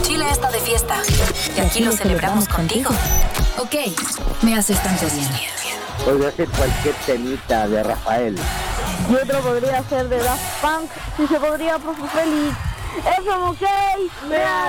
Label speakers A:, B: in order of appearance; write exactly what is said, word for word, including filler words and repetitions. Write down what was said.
A: Chile está de fiesta y aquí lo celebramos contigo. Ok, me haces tanto bien.
B: Podría ser cualquier temita de Rafael.
C: Y otro podría ser de Daft Punk, si se podría por su feliz. ¡Eso, ok!